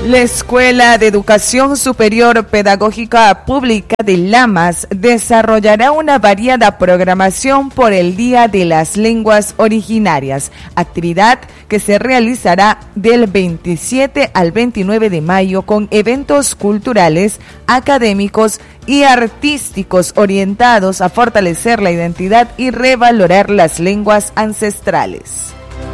La Escuela de Educación Superior Pedagógica Pública de Lamas desarrollará una variada programación por el Día de las Lenguas Originarias, actividad que se realizará del 27 al 29 de mayo con eventos culturales, académicos y artísticos orientados a fortalecer la identidad y revalorar las lenguas ancestrales.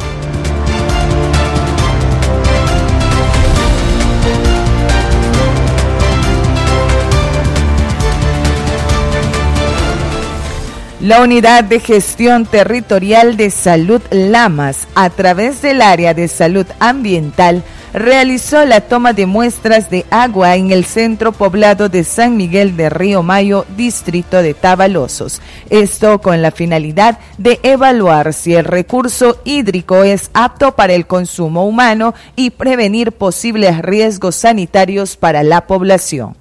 La Unidad de Gestión Territorial de Salud Lamas, a través del Área de Salud Ambiental, realizó la toma de muestras de agua en el centro poblado de San Miguel de Río Mayo, distrito de Tavalosos. Esto con la finalidad de evaluar si el recurso hídrico es apto para el consumo humano y prevenir posibles riesgos sanitarios para la población.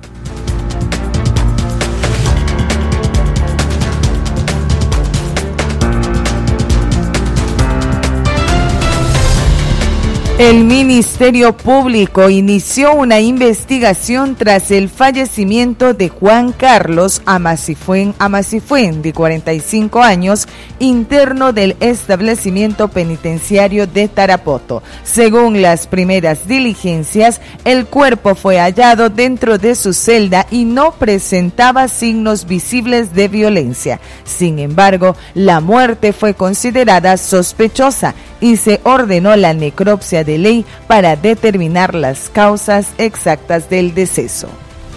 El Ministerio Público inició una investigación tras el fallecimiento de Juan Carlos Amacifuen, de 45 años, interno del establecimiento penitenciario de Tarapoto. Según las primeras diligencias, el cuerpo fue hallado dentro de su celda y no presentaba signos visibles de violencia. Sin embargo, la muerte fue considerada sospechosa y se ordenó la necropsia de ley para determinar las causas exactas del deceso.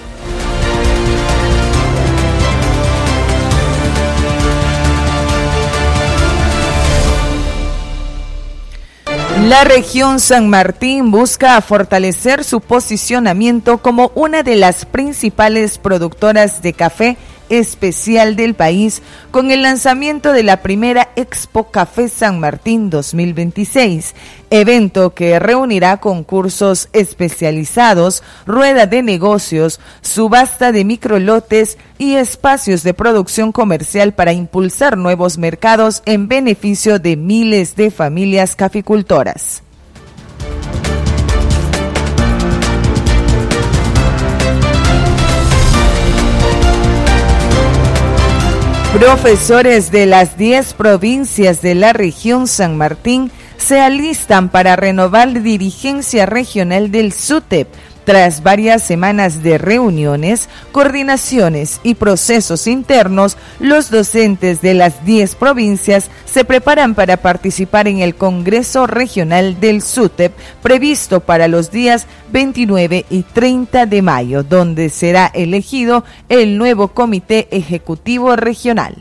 La región San Martín busca fortalecer su posicionamiento como una de las principales productoras de café especial del país con el lanzamiento de la primera Expo Café San Martín 2026, evento que reunirá concursos especializados, rueda de negocios, subasta de microlotes y espacios de producción comercial para impulsar nuevos mercados en beneficio de miles de familias caficultoras. Profesores de las 10 provincias de la región San Martín se alistan para renovar la dirigencia regional del SUTEP. Tras varias semanas de reuniones, coordinaciones y procesos internos, los docentes de las 10 provincias se preparan para participar en el Congreso Regional del SUTEP, previsto para los días 29 y 30 de mayo, donde será elegido el nuevo Comité Ejecutivo Regional.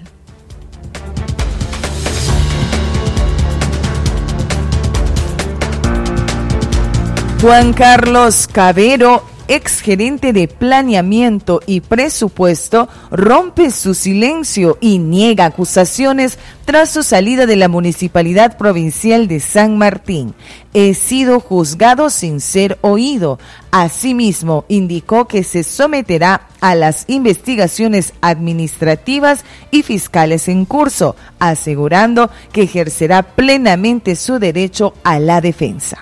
Juan Carlos Cabero, exgerente de Planeamiento y Presupuesto, rompe su silencio y niega acusaciones tras su salida de la Municipalidad Provincial de San Martín. He sido juzgado sin ser oído. Asimismo, indicó que se someterá a las investigaciones administrativas y fiscales en curso, asegurando que ejercerá plenamente su derecho a la defensa.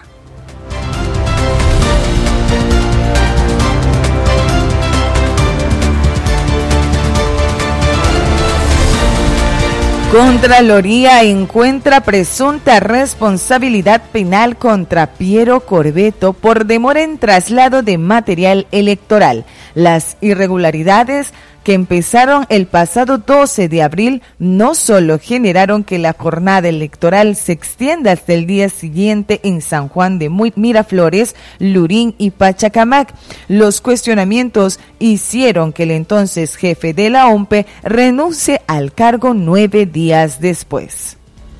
Contraloría encuentra presunta responsabilidad penal contra Piero Corbeto por demora en traslado de material electoral. Las irregularidades que empezaron el pasado 12 de abril no solo generaron que la jornada electoral se extienda hasta el día siguiente en San Juan de Miraflores, Lurín y Pachacamac. Los cuestionamientos hicieron que el entonces jefe de la OMPE renuncie al cargo 9 días después.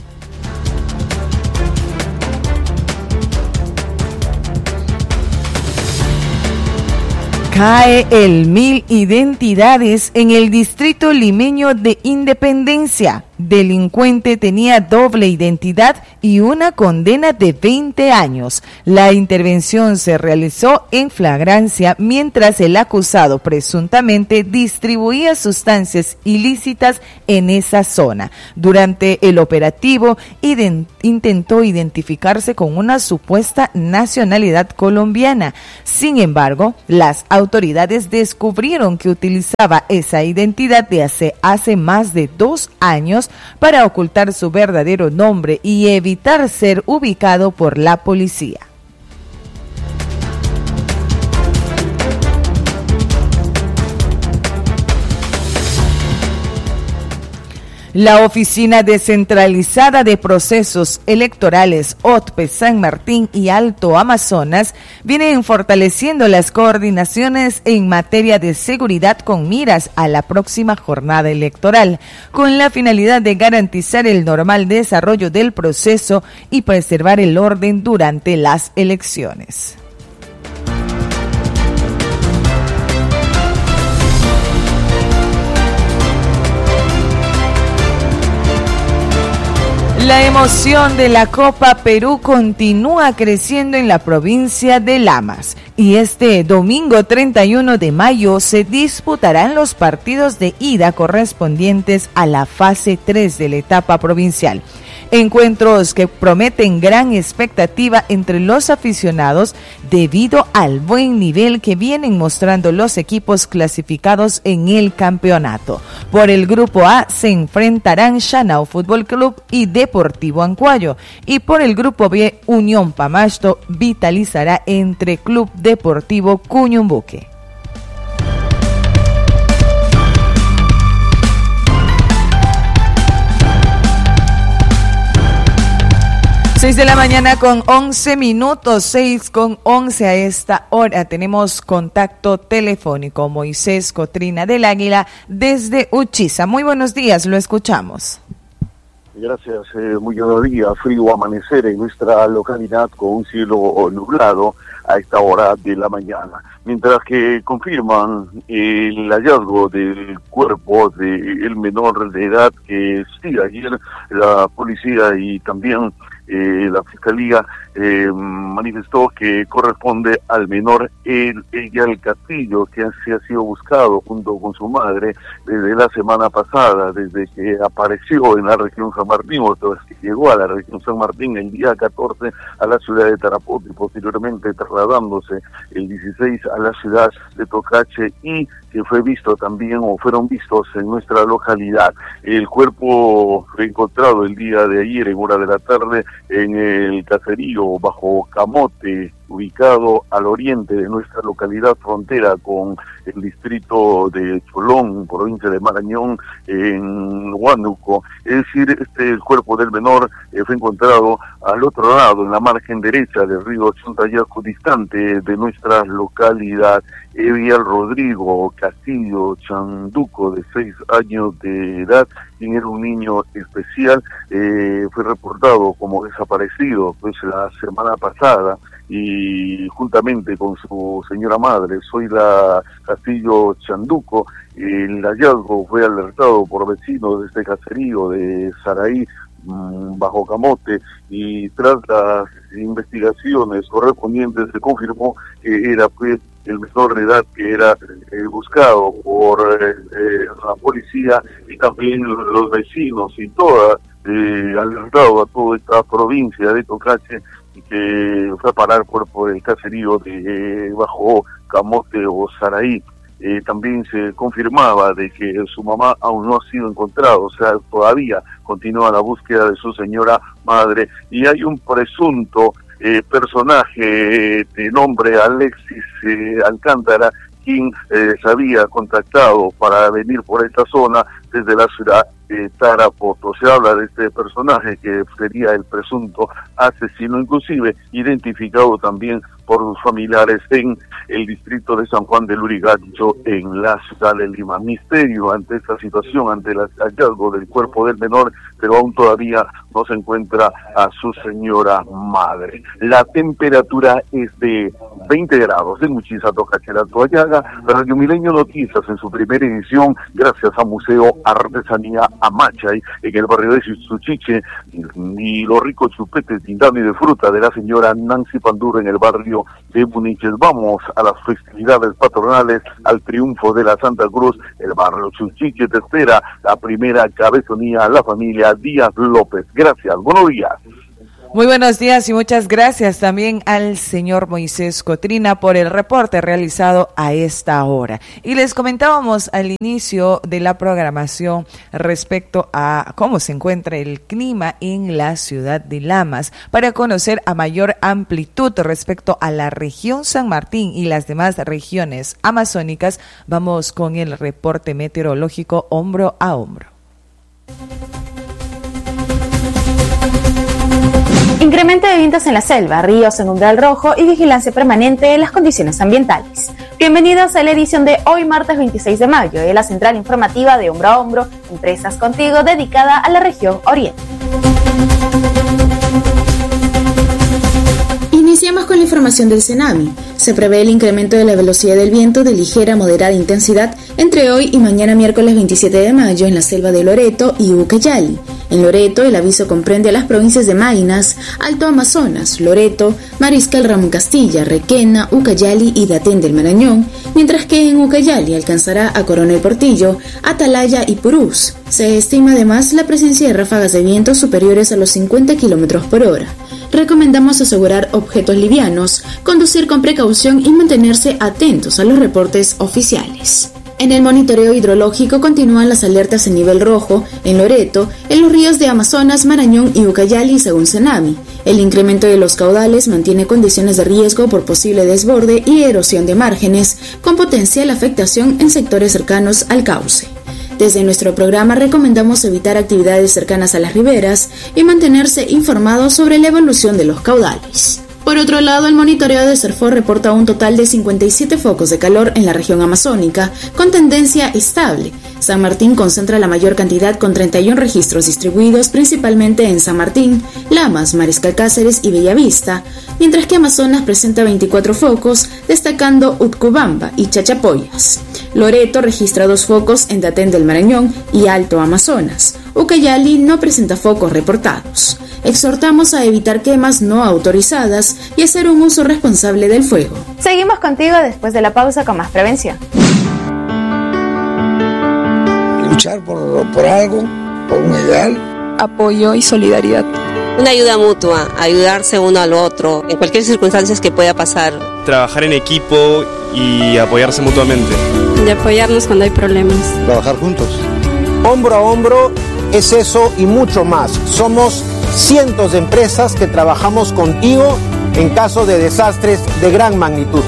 Cae el 1000 identidades en el distrito limeño de Independencia. delincuente tenía doble identidad y una condena de 20 años. La intervención se realizó en flagrancia mientras el acusado presuntamente distribuía sustancias ilícitas en esa zona. Durante el operativo intentó identificarse con una supuesta nacionalidad colombiana. Sin embargo, las autoridades descubrieron que utilizaba esa identidad de hace más de 2 años para ocultar su verdadero nombre y evitar ser ubicado por la policía. La Oficina Descentralizada de Procesos Electorales OTPE San Martín y Alto Amazonas vienen fortaleciendo las coordinaciones en materia de seguridad con miras a la próxima jornada electoral, con la finalidad de garantizar el normal desarrollo del proceso y preservar el orden durante las elecciones. La emoción de la Copa Perú continúa creciendo en la provincia de Lamas y este domingo 31 de mayo se disputarán los partidos de ida correspondientes a la fase 3 de la etapa provincial. Encuentros que prometen gran expectativa entre los aficionados debido al buen nivel que vienen mostrando los equipos clasificados en el campeonato. Por el grupo A se enfrentarán Shanao Fútbol Club y Deportivo Ancuayo, y por el grupo B Unión Pamasto vitalizará entre Club Deportivo Cuñumbuque. 6 de la mañana con 11 minutos, 6:11 a esta hora. Tenemos contacto telefónico. Moisés Cotrina del Águila desde Uchiza. Muy buenos días, lo escuchamos. Gracias, muy buenos días. Frío amanecer en nuestra localidad con un cielo nublado a esta hora de la mañana. Mientras que confirman el hallazgo del cuerpo del menor de edad que sí, ayer la policía y también la fiscalía manifestó que corresponde al menor el Castillo, que se ha sido buscado junto con su madre desde la semana pasada, desde que apareció en la región San Martín, o desde que llegó a la región San Martín el día 14 a la ciudad de Tarapoto y posteriormente trasladándose el 16 a la ciudad de Tocache, y que fue visto también o fueron vistos en nuestra localidad. El cuerpo fue encontrado el día de ayer en hora de la tarde en el caserío Bajo Camote, ubicado al oriente de nuestra localidad, frontera con el distrito de Cholón, provincia de Marañón, en Huánuco. Es decir, el cuerpo del menor fue encontrado al otro lado, en la margen derecha del río Chontayaco, distante de nuestra localidad. Evial Rodrigo Castillo Chanduco, de 6 años de edad, quien era un niño especial, fue reportado como desaparecido pues la semana pasada, y juntamente con su señora madre, Zoila Castillo Chanduco, el hallazgo fue alertado por vecinos de este caserío de Saraí, Bajo Camote, y tras las investigaciones correspondientes se confirmó que era pues el menor de edad que era buscado por la policía y también los vecinos y toda, alertado a toda esta provincia de Tocache, que fue a parar por el caserío de Bajo Camote o Saraí. También se confirmaba de que su mamá aún no ha sido encontrada, o sea, todavía continúa la búsqueda de su señora madre, y hay un presunto personaje de nombre Alexis Alcántara, quien se había contactado para venir por esta zona desde la ciudad de Tarapoto. Se habla de este personaje que sería el presunto asesino, inclusive identificado también por sus familiares en el distrito de San Juan de Lurigancho, en la ciudad de Lima. Misterio ante esta situación, ante el hallazgo del cuerpo del menor, pero aún todavía no se encuentra a su señora madre. La temperatura es de 20 grados en Uchiza, Tocache, La Toallaga. Radio Milenio Noticias en su primera edición, gracias a Museo Artesanía Amachay, en el barrio de Suchiche, y los ricos chupetes tintani de fruta de la señora Nancy Pandura en el barrio de Muniches. Vamos a las festividades patronales, al triunfo de la Santa Cruz. El barrio Suchiche te espera, la primera cabezonía a la familia Díaz López. Gracias, buenos días. Muy buenos días y muchas gracias también al señor Moisés Cotrina por el reporte realizado a esta hora. Y les comentábamos al inicio de la programación respecto a cómo se encuentra el clima en la ciudad de Lamas. Para conocer a mayor amplitud respecto a la región San Martín y las demás regiones amazónicas, vamos con el reporte meteorológico hombro a hombro. Incremento de vientos en la selva, ríos en umbral rojo y vigilancia permanente de las condiciones ambientales. Bienvenidos a la edición de hoy martes 26 de mayo de la central informativa de Hombro a Hombro, Empresas Contigo, dedicada a la región Oriente. Iniciamos con la información del Senami. Se prevé el incremento de la velocidad del viento de ligera a moderada intensidad entre hoy y mañana miércoles 27 de mayo en la selva de Loreto y Ucayali. En Loreto, el aviso comprende a las provincias de Maynas, Alto Amazonas, Loreto, Mariscal Ramón Castilla, Requena, Ucayali y Datén del Marañón, mientras que en Ucayali alcanzará a Coronel Portillo, Atalaya y Purús. Se estima además la presencia de ráfagas de viento superiores a los 50 km por hora. Recomendamos asegurar objetos livianos, conducir con precaución y mantenerse atentos a los reportes oficiales. En el monitoreo hidrológico continúan las alertas en nivel rojo en Loreto, en los ríos de Amazonas, Marañón y Ucayali según Senami. El incremento de los caudales mantiene condiciones de riesgo por posible desborde y erosión de márgenes, con potencial afectación en sectores cercanos al cauce. Desde nuestro programa recomendamos evitar actividades cercanas a las riberas y mantenerse informados sobre la evolución de los caudales. Por otro lado, el monitoreo de CERFOR reporta un total de 57 focos de calor en la región amazónica, con tendencia estable. San Martín concentra la mayor cantidad con 31 registros distribuidos principalmente en San Martín, Lamas, Mariscal Cáceres y Bellavista, mientras que Amazonas presenta 24 focos, destacando Utcubamba y Chachapoyas. Loreto registra 2 focos en Datén del Marañón y Alto Amazonas. Ucayali no presenta focos reportados. Exhortamos a evitar quemas no autorizadas y hacer un uso responsable del fuego. Seguimos contigo después de la pausa con más prevención. Luchar por algo, por un ideal. Apoyo y solidaridad. Una ayuda mutua, ayudarse uno al otro, en cualquier circunstancia que pueda pasar. Trabajar en equipo y apoyarse mutuamente. De apoyarnos cuando hay problemas. Trabajar juntos. Hombro a hombro es eso y mucho más. Somos cientos de empresas que trabajamos contigo en caso de desastres de gran magnitud.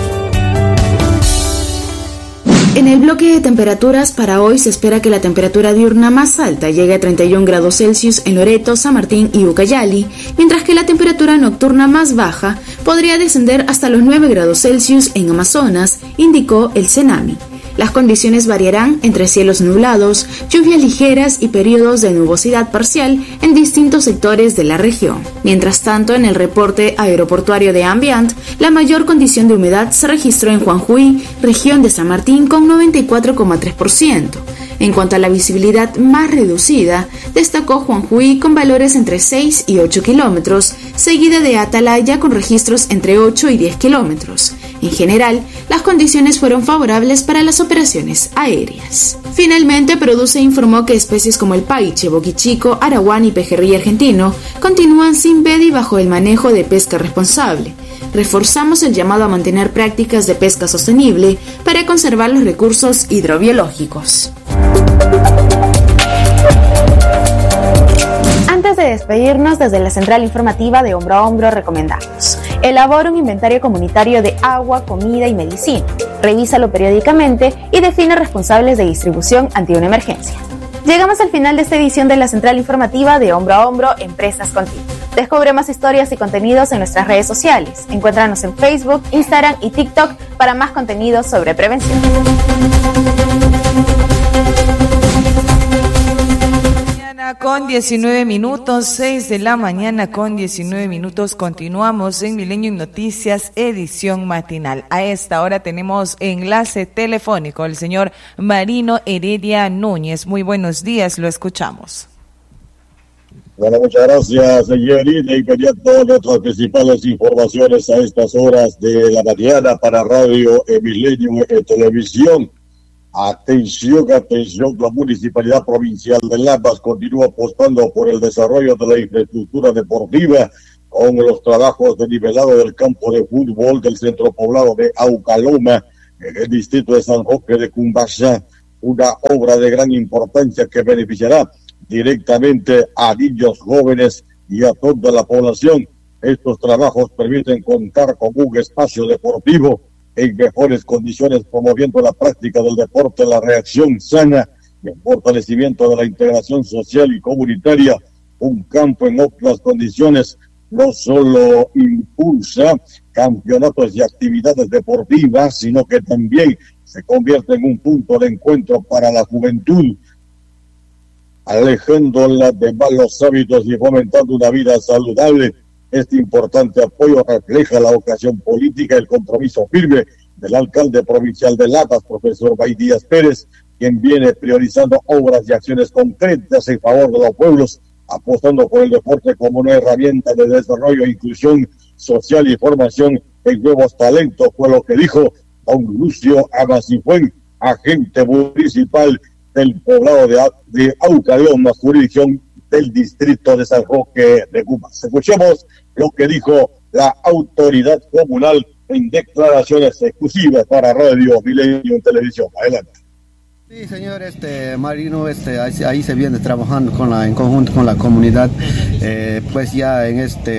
En el bloque de temperaturas para hoy se espera que la temperatura diurna más alta llegue a 31 grados Celsius en Loreto, San Martín y Ucayali, mientras que la temperatura nocturna más baja podría descender hasta los 9 grados Celsius en Amazonas, indicó el Senami. Las condiciones variarán entre cielos nublados, lluvias ligeras y periodos de nubosidad parcial en distintos sectores de la región. Mientras tanto, en el reporte aeroportuario de Ambient, la mayor condición de humedad se registró en Juanjuy, región de San Martín, con 94,3%. En cuanto a la visibilidad más reducida, destacó Juanjuy con valores entre 6 y 8 kilómetros, seguida de Atalaya con registros entre 8 y 10 kilómetros. En general, las condiciones fueron favorables para las operaciones aéreas. Finalmente, Produce informó que especies como el paiche, boquichico, araguán y pejerrey argentino continúan sin veda y bajo el manejo de pesca responsable. Reforzamos el llamado a mantener prácticas de pesca sostenible para conservar los recursos hidrobiológicos. Antes de despedirnos, desde la central informativa de Hombro a Hombro recomendamos: elabora un inventario comunitario de agua, comida y medicina. Revísalo periódicamente y define responsables de distribución ante una emergencia. Llegamos al final de esta edición de la central informativa de Hombro a Hombro, Empresas Contigo. Descubre más historias y contenidos en nuestras redes sociales. Encuéntranos en Facebook, Instagram y TikTok para más contenidos sobre prevención. Con 19 minutos, 6 de la mañana con 19 minutos, continuamos en Milenio Noticias, edición matinal. A esta hora tenemos enlace telefónico, el señor Marino Heredia Núñez. Muy buenos días, lo escuchamos. Bueno, muchas gracias, Jerry. De inmediato, nuestras principales informaciones a estas horas de la mañana para Radio Milenio Televisión. Atención, la Municipalidad Provincial de Lamas continúa apostando por el desarrollo de la infraestructura deportiva con los trabajos de nivelado del campo de fútbol del centro poblado de Aucaloma, en el distrito de San Roque de Cumbasa, una obra de gran importancia que beneficiará directamente a niños, jóvenes y a toda la población. Estos trabajos permiten contar con un espacio deportivo en mejores condiciones, promoviendo la práctica del deporte, la reacción sana y el fortalecimiento de la integración social y comunitaria. Un campo en óptimas condiciones no solo impulsa campeonatos y actividades deportivas, sino que también se convierte en un punto de encuentro para la juventud, alejándola de malos hábitos y fomentando una vida saludable. Este importante apoyo refleja la vocación política y el compromiso firme del alcalde provincial de Lamas, profesor Bay Díaz Pérez, quien viene priorizando obras y acciones concretas en favor de los pueblos, apostando por el deporte como una herramienta de desarrollo e inclusión social y formación en nuevos talentos, fue lo que dijo don Lucio Amasifuen, agente municipal del poblado de Aucaloma, jurisdicción del distrito de San Roque de Cumbasa. Escuchemos lo que dijo la autoridad comunal en declaraciones exclusivas para Radio Milenio en Televisión. Adelante. Sí, señor Marino, ahí se viene trabajando en conjunto con la comunidad, pues ya en esta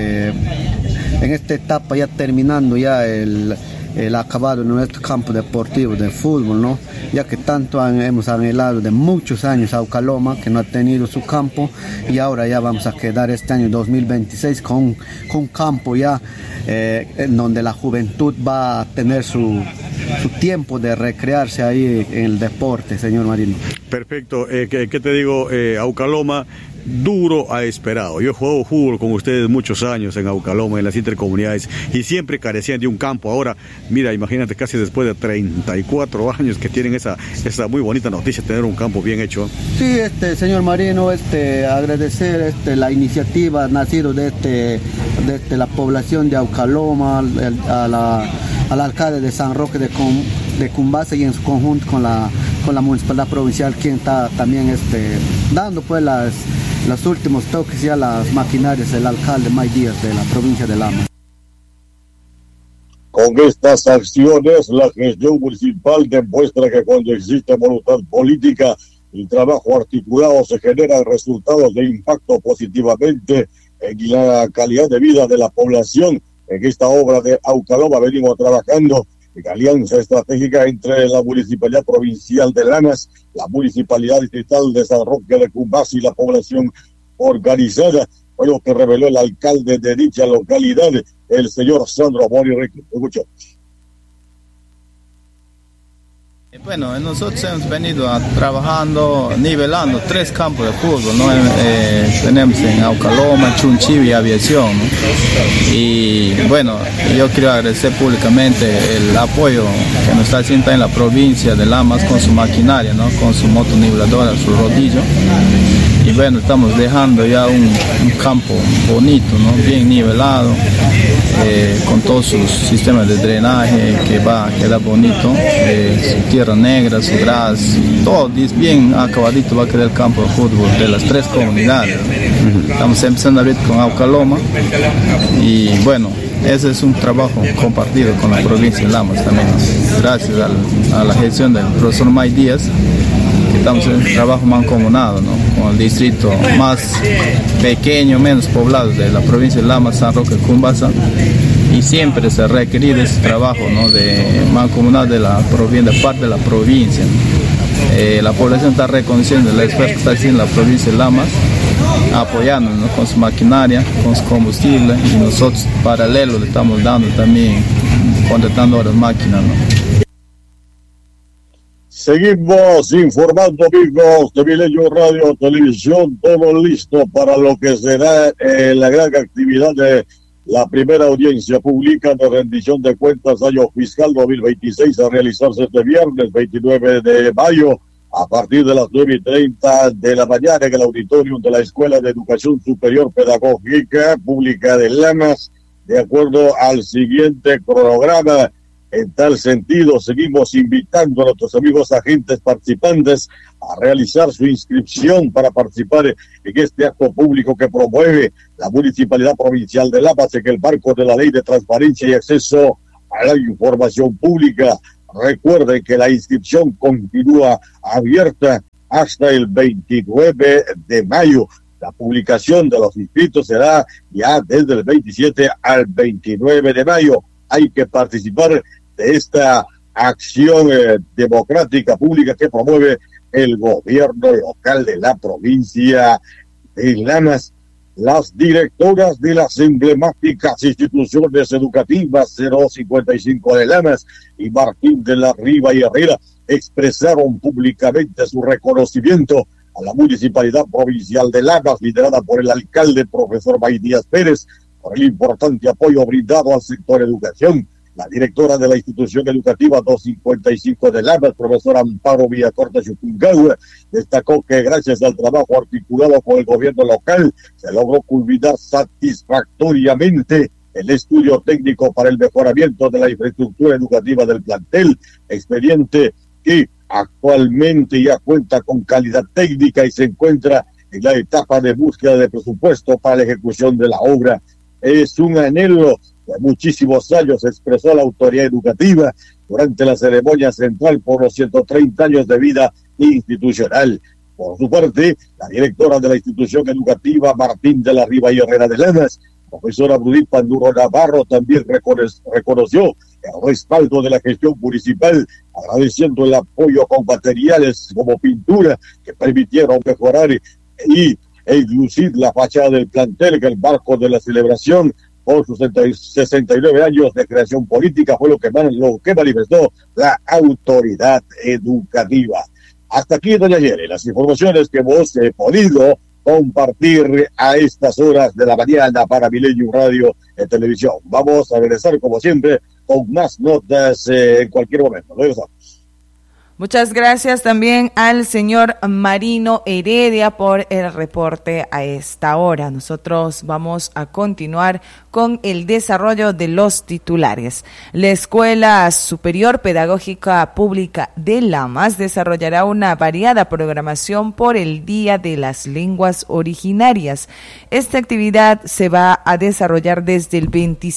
etapa, ya terminando ya el acabado de nuestro campo deportivo de fútbol, ¿no? Ya que tanto hemos anhelado de muchos años a Aucaloma, que no ha tenido su campo, y ahora ya vamos a quedar este año 2026 con un campo ya en donde la juventud va a tener su tiempo de recrearse ahí en el deporte, señor Marino. Perfecto, ¿qué te digo? Aucaloma duro ha esperado. Yo he jugado fútbol con ustedes muchos años en Aucaloma, en las intercomunidades, y siempre carecían de un campo. Ahora, mira, imagínate, casi después de 34 años que tienen esa muy bonita noticia, tener un campo bien hecho. Sí, señor Marino, agradecer la iniciativa nacido de la población de Aucaloma, al alcalde de San Roque de Cumbasa, y en su conjunto con la municipalidad provincial, quien está también dando pues los últimos toques ya las maquinarias del alcalde May Díaz de la provincia de Lamas. Con estas acciones, la gestión municipal demuestra que cuando existe voluntad política y trabajo articulado se generan resultados de impacto positivamente en la calidad de vida de la población. En esta obra de Aucaloma venimos trabajando en alianza estratégica entre la Municipalidad Provincial de Lamas, la Municipalidad Distrital de San Roque de Cumbasa y la población organizada. Fue lo que reveló el alcalde de dicha localidad, el señor Sandro Mori Ricky. Escucho. Bueno, nosotros hemos venido trabajando, nivelando 3 campos de fútbol, ¿no? Tenemos en Aucaloma, Chunchivi y Aviación, ¿no? Y bueno, yo quiero agradecer públicamente el apoyo que nos está haciendo en la provincia de Lamas con su maquinaria, ¿no? Con su motoniveladora, su rodillo. Y bueno, estamos dejando ya un campo bonito, ¿no? Bien nivelado, con todos sus sistemas de drenaje que va a quedar bonito, su tierra negra, su gras, todo bien acabadito va a quedar el campo de fútbol de las 3 comunidades. Estamos empezando ahorita con Aucaloma y bueno, ese es un trabajo compartido con la provincia de Lamas también, gracias a la gestión del profesor May Díaz. Estamos en un trabajo mancomunado, ¿no? Con el distrito más pequeño, menos poblado de la provincia de Lamas, San Roque, Cumbasa, y siempre se requiere ese trabajo, ¿no? De mancomunado de parte de la provincia. La población está reconociendo el esfuerzo que está haciendo la provincia de Lamas, apoyándonos, ¿no? Con su maquinaria, con su combustible, y nosotros paralelo le estamos dando también, contratando a las máquinas, ¿no? Seguimos informando, amigos de Milenio Radio Televisión, todo listo para lo que será la gran actividad de la primera audiencia pública de rendición de cuentas año fiscal 2026 a realizarse este viernes 29 de mayo a partir de las 9:30 de la mañana en el auditorium de la Escuela de Educación Superior Pedagógica Pública de Lamas, de acuerdo al siguiente programa. En tal sentido, seguimos invitando a nuestros amigos agentes participantes a realizar su inscripción para participar en este acto público que promueve la Municipalidad Provincial de Lamas en el marco de la Ley de Transparencia y Acceso a la Información Pública. Recuerden que la inscripción continúa abierta hasta el 29 de mayo. La publicación de los inscritos será ya desde el 27 al 29 de mayo. Hay que participar de esta acción democrática pública que promueve el gobierno local de la provincia de Lamas. Las directoras de las emblemáticas instituciones educativas 055 de Lamas y Martín de la Riva y Herrera expresaron públicamente su reconocimiento a la Municipalidad Provincial de Lamas, liderada por el alcalde, profesor Matías Pérez, por el importante apoyo brindado al sector educación. La directora de la institución educativa 255 de Lamas, profesora Amparo Villacorta Chupungawa, destacó que gracias al trabajo articulado con el gobierno local se logró culminar satisfactoriamente el estudio técnico para el mejoramiento de la infraestructura educativa del plantel, expediente que actualmente ya cuenta con calidad técnica y se encuentra en la etapa de búsqueda de presupuesto para la ejecución de la obra. Es un anhelo de muchísimos años, expresó la autoridad educativa durante la ceremonia central por los 130 años de vida institucional. Por su parte, la directora de la institución educativa, Martín de la Riva y Herrera de Lamas, profesora Brudit Panduro Navarro, también reconoció el respaldo de la gestión municipal, agradeciendo el apoyo con materiales como pintura que permitieron mejorar e inclusive la fachada del plantel en el marco de la celebración por sus 69 años de creación política, fue lo que manifestó la autoridad educativa. Hasta aquí, doña Yere, las informaciones que hemos podido compartir a estas horas de la mañana para Milenio Radio y Televisión. Vamos a regresar, como siempre, con más notas en cualquier momento. Regresamos. Muchas gracias también al señor Marino Heredia por el reporte a esta hora. Nosotros vamos a continuar con el desarrollo de los titulares. La Escuela Superior Pedagógica Pública de Lamas desarrollará una variada programación por el Día de las Lenguas Originarias. Esta actividad se va a desarrollar desde el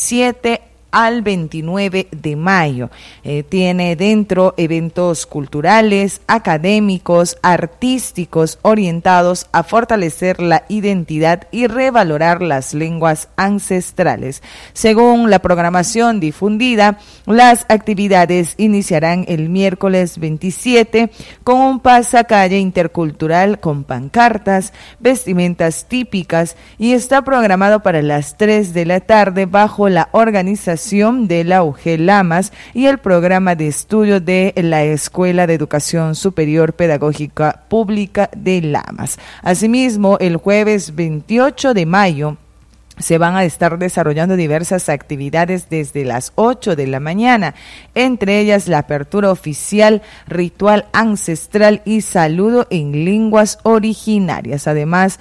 27 al 29 de mayo. Tiene dentro eventos culturales, académicos, artísticos, orientados a fortalecer la identidad y revalorar las lenguas ancestrales. Según la programación difundida, las actividades iniciarán el miércoles 27 con un pasacalle intercultural con pancartas, vestimentas típicas y está programado para las 3 de la tarde bajo la organización de la UG Lamas y el programa de estudio de la Escuela de Educación Superior Pedagógica Pública de Lamas. Asimismo, el jueves 28 de mayo se van a estar desarrollando diversas actividades desde las 8 de la mañana, entre ellas la apertura oficial, ritual ancestral y saludo en lenguas originarias. Además,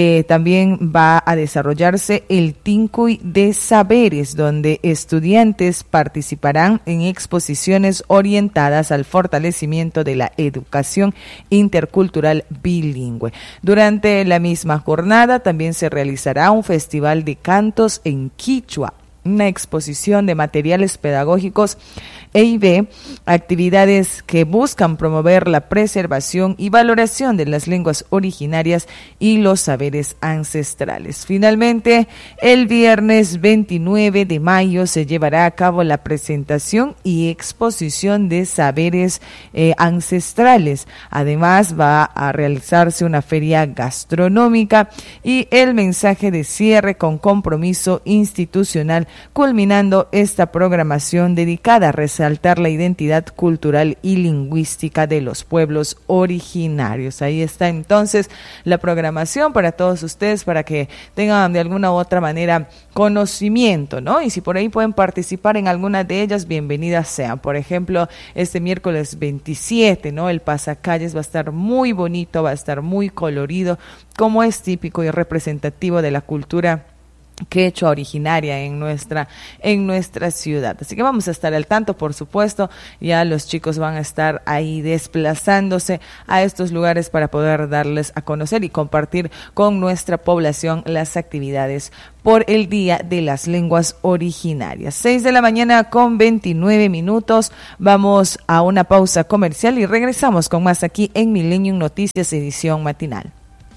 también va a desarrollarse el Tincuy de Saberes, donde estudiantes participarán en exposiciones orientadas al fortalecimiento de la educación intercultural bilingüe. Durante la misma jornada también se realizará un festival de cantos en quichua, una exposición de materiales pedagógicos EIB, actividades que buscan promover la preservación y valoración de las lenguas originarias y los saberes ancestrales. Finalmente, el viernes 29 de mayo se llevará a cabo la presentación y exposición de saberes ancestrales. Además, va a realizarse una feria gastronómica y el mensaje de cierre con compromiso institucional, culminando esta programación dedicada a resaltar resaltar la identidad cultural y lingüística de los pueblos originarios. Ahí está entonces la programación para todos ustedes, para que tengan de alguna u otra manera conocimiento, ¿no? Y si por ahí pueden participar en alguna de ellas, bienvenidas sean. Por ejemplo, este miércoles 27, ¿no? El pasacalles va a estar muy bonito, va a estar muy colorido, como es típico y representativo de la cultura quechua originaria en nuestra ciudad. Así que vamos a estar al tanto, por supuesto. Ya los chicos van a estar ahí desplazándose a estos lugares para poder darles a conocer y compartir con nuestra población las actividades por el Día de las Lenguas Originarias. 6 de la mañana con 29 minutos. Vamos a una pausa comercial y regresamos con más aquí en Millennium Noticias, edición matinal.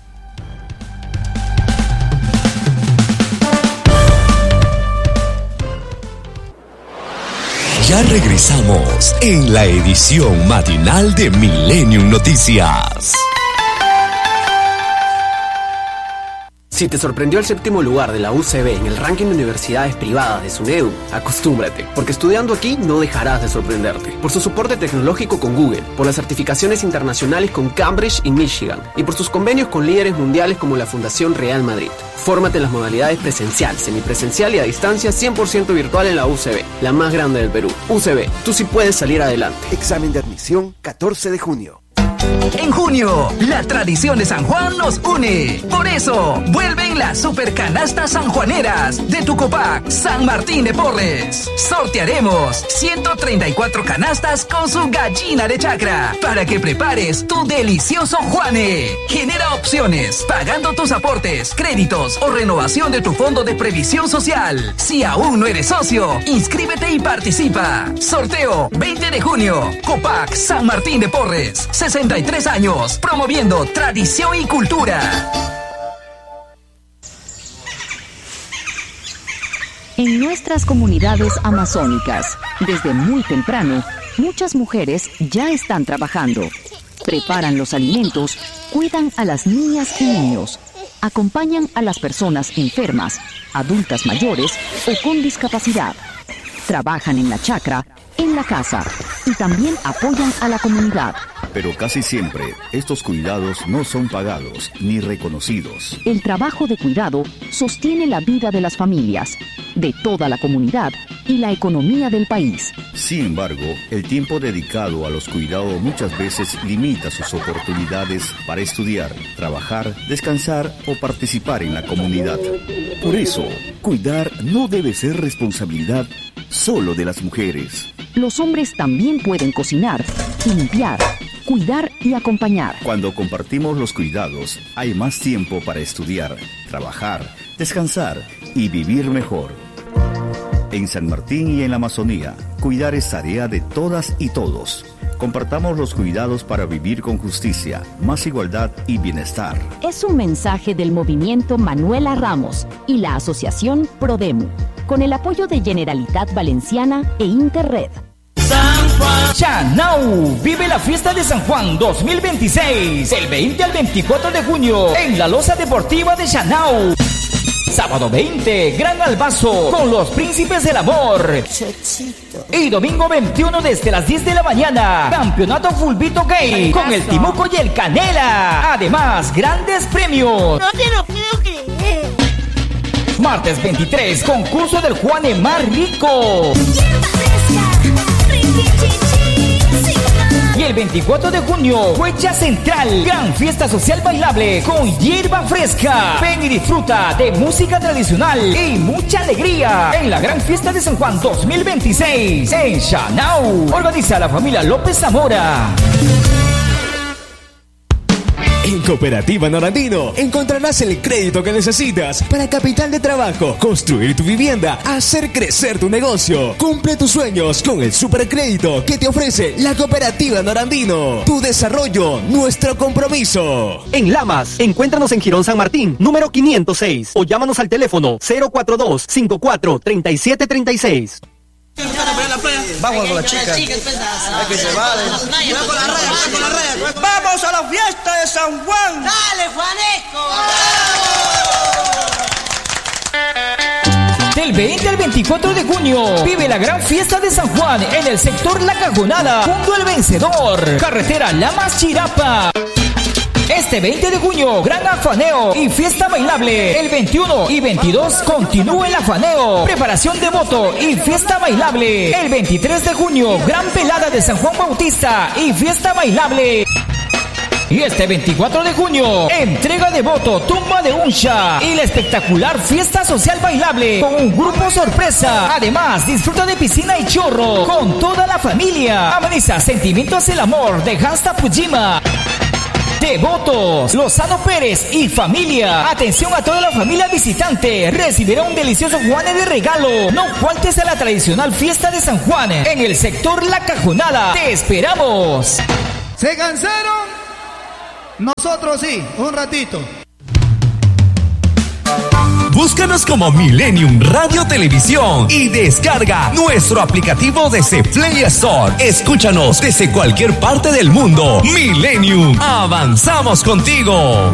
Ya regresamos en la edición matinal de Millennium Noticias. Si te sorprendió el 7º lugar de la UCB en el ranking de universidades privadas de SUNEDU, acostúmbrate, porque estudiando aquí no dejarás de sorprenderte. Por su soporte tecnológico con Google, por las certificaciones internacionales con Cambridge y Michigan, y por sus convenios con líderes mundiales como la Fundación Real Madrid. Fórmate en las modalidades presencial, semipresencial y a distancia 100% virtual en la UCB, la más grande del Perú. UCB, tú sí puedes salir adelante. Examen de admisión 14 de junio. En junio, la tradición de San Juan nos une. Por eso, vuelven las supercanastas sanjuaneras de tu Copac San Martín de Porres. Sortearemos 134 canastas con su gallina de chacra para que prepares tu delicioso Juane. Genera opciones pagando tus aportes, créditos o renovación de tu fondo de previsión social. Si aún no eres socio, inscríbete y participa. Sorteo 20 de junio. Copac San Martín de Porres. 63 años, promoviendo tradición y cultura. En nuestras comunidades amazónicas, desde muy temprano, muchas mujeres ya están trabajando. Preparan los alimentos, cuidan a las niñas y niños, acompañan a las personas enfermas, adultas mayores o con discapacidad. Trabajan en la chacra, en la casa y también apoyan a la comunidad. Pero casi siempre, estos cuidados no son pagados ni reconocidos. El trabajo de cuidado sostiene la vida de las familias, de toda la comunidad y la economía del país. Sin embargo, el tiempo dedicado a los cuidados muchas veces limita sus oportunidades para estudiar, trabajar, descansar o participar en la comunidad. Por eso, cuidar no debe ser responsabilidad solo de las mujeres. Los hombres también pueden cocinar, limpiar, cuidar y acompañar. Cuando compartimos los cuidados, hay más tiempo para estudiar, trabajar, descansar y vivir mejor. En San Martín y en la Amazonía, cuidar es tarea de todas y todos. Compartamos los cuidados para vivir con justicia, más igualdad y bienestar. Es un mensaje del movimiento Manuela Ramos y la asociación Prodemu, con el apoyo de Generalitat Valenciana e Interred. San Juan Chanau vive la fiesta de San Juan 2026 del 20 al 24 de junio en la Loza Deportiva de Chanau. Sábado 20, Gran Albazo con los Príncipes del Amor. Y domingo 21 desde las 10 de la mañana, Campeonato Fulbito Gay con el Timuco y el Canela. Además, grandes premios. No te lo puedo creer. Martes 23, concurso del Juane más rico. Y el 24 de junio, Huecha Central, gran fiesta social bailable con hierba fresca. Ven y disfruta de música tradicional y mucha alegría en la gran fiesta de San Juan 2026 en Chanau. Organiza la familia López Zamora. En Cooperativa Norandino encontrarás el crédito que necesitas para capital de trabajo, construir tu vivienda, hacer crecer tu negocio. Cumple tus sueños con el supercrédito que te ofrece la Cooperativa Norandino. Tu desarrollo, nuestro compromiso. En Lamas, encuéntranos en Girón San Martín, número 506, o llámanos al teléfono 042-54-3736. Vamos con la chica. Hay que se vale. Con la raya. Vamos a la fiesta de San Juan. Dale, Juanesco. Del 20 al 24 de junio. Vive la gran fiesta de San Juan en el sector La Cajonada, junto al Vencedor, carretera Lamas Chirapa. Este 20 de junio, gran afaneo y fiesta bailable. El 21 y 22 continúa el afaneo, preparación de voto y fiesta bailable. El 23 de junio, gran velada de San Juan Bautista y fiesta bailable. Y este 24 de junio, entrega de voto, tumba de uncha y la espectacular fiesta social bailable con un grupo sorpresa. Además, disfruta de piscina y chorro con toda la familia. Ameniza Sentimientos el Amor de Hansta Pujima. Devotos, Lozano Pérez y familia. Atención a toda la familia visitante. Recibirá un delicioso Juane de regalo. No faltes a la tradicional fiesta de San Juan en el sector La Cajonada. Te esperamos. ¿Se cansaron? Nosotros sí, un ratito. Búscanos como Millennium Radio Televisión y descarga nuestro aplicativo desde Play Store. Escúchanos desde cualquier parte del mundo. Millennium, avanzamos contigo.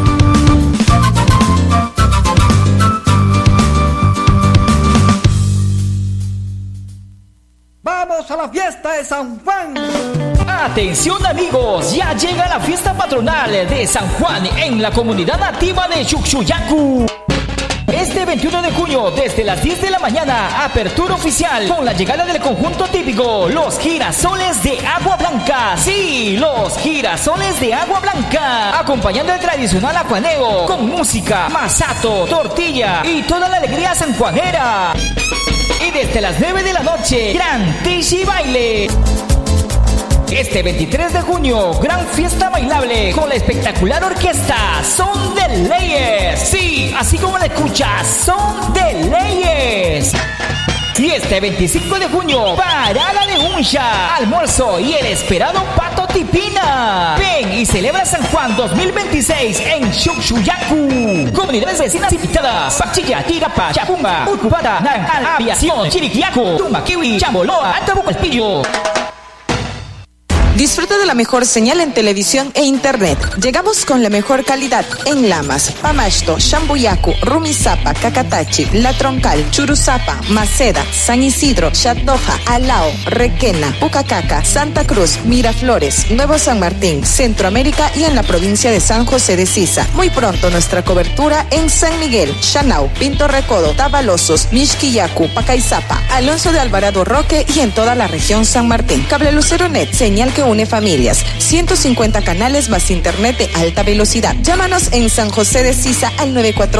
¡Vamos a la fiesta de San Juan! Atención amigos, ya llega la fiesta patronal de San Juan en la comunidad nativa de Chuchuyacu. Este 21 de junio, desde las 10 de la mañana, apertura oficial con la llegada del conjunto típico, los girasoles de agua blanca. Sí, los girasoles de agua blanca. Acompañando el tradicional acuaneo con música, masato, tortilla y toda la alegría sanjuanera. Y desde las 9 de la noche, gran tishi baile. Este 23 de junio, gran fiesta bailable con la espectacular orquesta Son de Leyes. Sí, así como la escuchas, Son de Leyes. Y este 25 de junio, parada de uncha, almuerzo y el esperado pato tipina. Ven y celebra San Juan 2026 en Chuchuyacu. Comunidades vecinas invitadas: Pachilla, Tirapa, Chapumba, Ucubata, Naranjal, Aviación, Chiriquiaco, Tumaquiwi, Chamboloa, Antabuco Espillo. Disfruta de la mejor señal en televisión e internet. Llegamos con la mejor calidad en Lamas, Pamashto, Shambuyacu, Rumisapa, Cacatachi, La Troncal, Churuzapa, Maceda, San Isidro, Chatdoja, Alao, Requena, Pucacaca, Santa Cruz, Miraflores, Nuevo San Martín, Centroamérica y en la provincia de San José de Sisa. Muy pronto nuestra cobertura en San Miguel, Chanau, Pinto Recodo, Tabalosos, Mixquillacu, Pacaizapa, Alonso de Alvarado Roque y en toda la región San Martín. Cable Lucero Net, señal que une familias. 150 canales más internet de alta velocidad. Llámanos en San José de Sisa al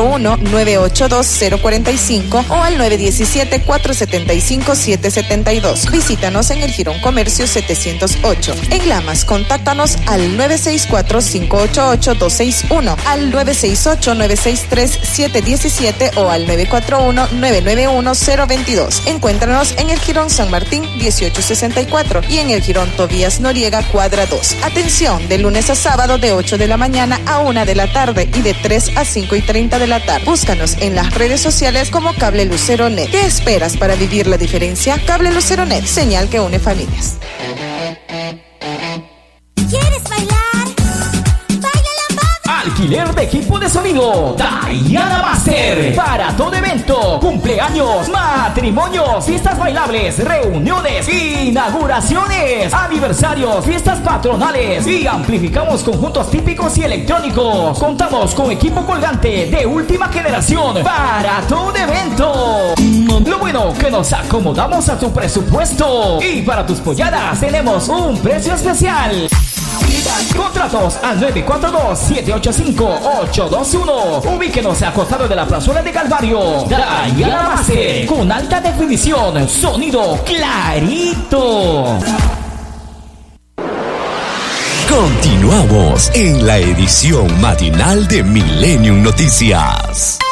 941-982-045 o al 917-475-772. Visítanos en el Girón Comercio 708. En Lamas, contáctanos al 964-588-261, al 968-963-717 o al 941-991-022. Encuéntranos en el Girón San Martín 1864 y en el Girón Tobías Noriega cuadra 2. Atención, de lunes a sábado de 8 de la mañana a 1 de la tarde y de 3 a 5:30 de la tarde. Búscanos en las redes sociales como Cable Lucero Net. ¿Qué esperas para vivir la diferencia? Cable Lucero Net, señal que une familias. ¿Quieres bailar? Alquiler de equipo de sonido Diana Master. Para todo evento, cumpleaños, matrimonios, fiestas bailables, reuniones, inauguraciones, aniversarios, fiestas patronales y amplificamos conjuntos típicos y electrónicos. Contamos con equipo colgante de última generación para todo evento. Lo bueno que nos acomodamos a tu presupuesto y para tus polladas tenemos un precio especial. Contratos al 942-785-821. Ubíquenos a costado de la plazuela de Calvario. Diana Master, con alta definición, sonido clarito. Continuamos en la edición matinal de Millennium Noticias.